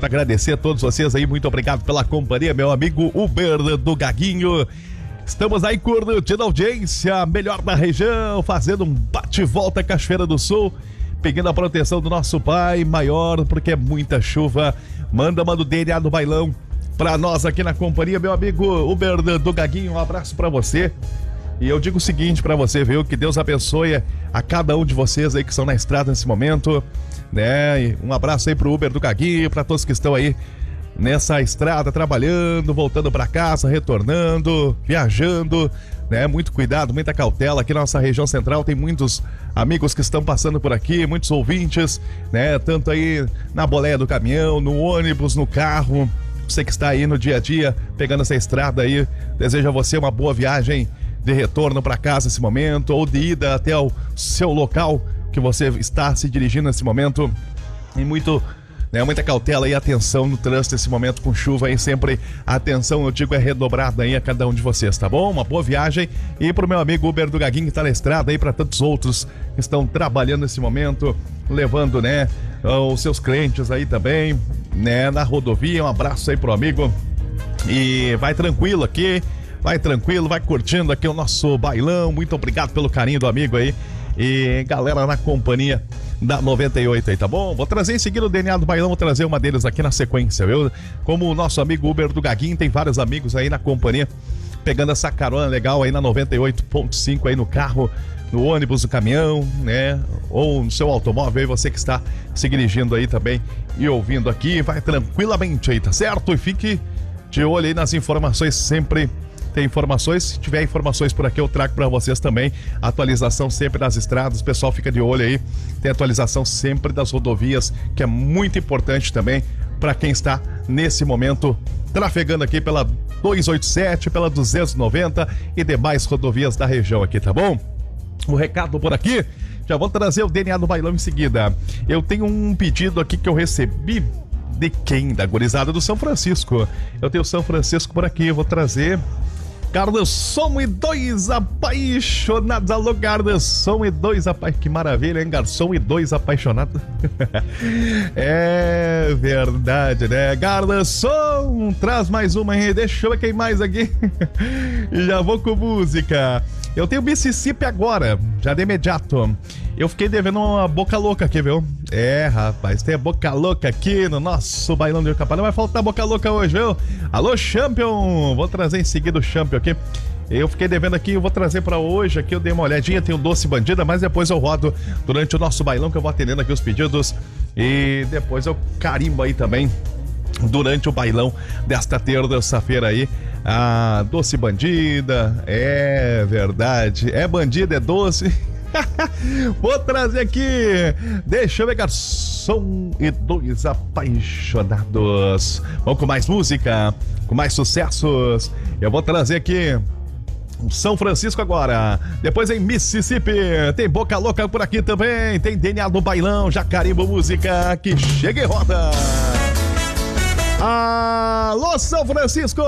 agradecer a todos vocês aí, muito obrigado pela companhia, meu amigo Uber do Gaguinho. Estamos aí curtindo a audiência, melhor da região, fazendo um bate-volta Cachoeira do Sul, pedindo a proteção do nosso Pai Maior, porque é muita chuva. Manda o DNA do bailão pra nós aqui na companhia, meu amigo Uber do Gaguinho, um abraço pra você. E eu digo o seguinte pra você, viu, que Deus abençoe a cada um de vocês aí que estão na estrada nesse momento, né? E um abraço aí pro Uber do Gaguinho, pra todos que estão aí nessa estrada, trabalhando, voltando pra casa, retornando, viajando, né? Muito cuidado, muita cautela. Aqui na nossa região central tem muitos amigos que estão passando por aqui, muitos ouvintes, né? Tanto aí na boleia do caminhão, no ônibus, no carro. Você que está aí no dia a dia, pegando essa estrada aí, desejo a você uma boa viagem de retorno para casa nesse momento, ou de ida até o seu local que você está se dirigindo nesse momento. E muita cautela e atenção no trânsito nesse momento com chuva aí, sempre a atenção, eu digo, é redobrada aí a cada um de vocês, tá bom? Uma boa viagem. E pro meu amigo Uber do Gaguinho que tá na estrada aí, para tantos outros que estão trabalhando nesse momento, levando, né, os seus clientes aí também, né, na rodovia. Um abraço aí pro amigo e vai tranquilo aqui, vai tranquilo, vai curtindo aqui o nosso bailão. Muito obrigado pelo carinho do amigo aí e galera na companhia da 98 aí, tá bom? Vou trazer em seguida o DNA do bailão, vou trazer uma deles aqui na sequência, viu? Como o nosso amigo Uber do Gaguinho, tem vários amigos aí na companhia, pegando essa carona legal aí na 98.5 aí no carro, no ônibus, no caminhão, né? Ou no seu automóvel aí, você que está se dirigindo aí também e ouvindo aqui, vai tranquilamente aí, tá certo? E fique de olho aí nas informações, sempre tem informações, se tiver informações por aqui eu trago para vocês também, atualização sempre das estradas, o pessoal fica de olho aí, tem atualização sempre das rodovias, que é muito importante também para quem está nesse momento trafegando aqui pela 287, pela 290 e demais rodovias da região aqui, tá bom? O recado por aqui, já vou trazer o DNA do bailão em seguida. Eu tenho um pedido aqui que eu recebi de quem? Da gurizada do São Francisco. Eu tenho o São Francisco por aqui, vou trazer Garçom e dois apaixonados. Alô, Garçom e dois apaixonados. Que maravilha, hein? Garçom e dois apaixonados. É verdade, né? Garçom, traz mais uma aí. Deixa eu ver quem mais aqui. E já vou com música. Eu tenho Mississippi agora, já de imediato. Eu fiquei devendo uma boca louca aqui, viu? É, rapaz, tem a boca louca aqui no nosso bailão de Capão. Não vai faltar boca louca hoje, viu? Alô, Champion! Vou trazer em seguida o Champion aqui. Eu fiquei devendo aqui, eu vou trazer pra hoje aqui, eu dei uma olhadinha, tem o Doce Bandida, mas depois eu rodo durante o nosso bailão, que eu vou atendendo aqui os pedidos. E depois eu carimbo aí também, durante o bailão desta terça-feira aí, a Doce Bandida, é verdade, é bandida, é doce. Vou trazer aqui, deixa eu ver, Garçom e dois apaixonados. Vamos com mais música, com mais sucessos. Eu vou trazer aqui São Francisco agora, depois em Mississippi, tem Boca Louca por aqui também, tem DNA do bailão, já carimbo música que chega e roda. Alô, São Francisco!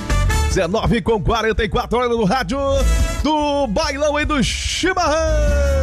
19h44 no rádio do bailão e do chimarrão.